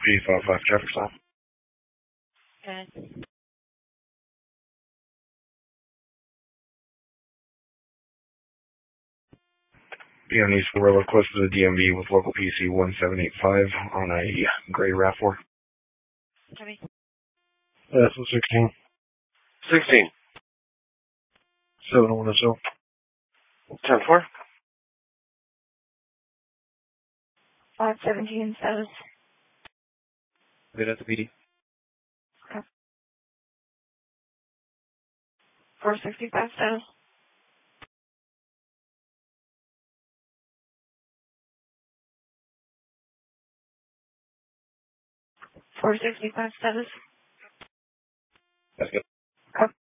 P55 traffic stop. Okay. Be on East Gorilla close to the DMV with local PC 1785 on a gray RAV4. Copy. That's 16. 16. 710. 10-4. 517 status. Good at the PD. Okay. 465 status. 465 status. That's good.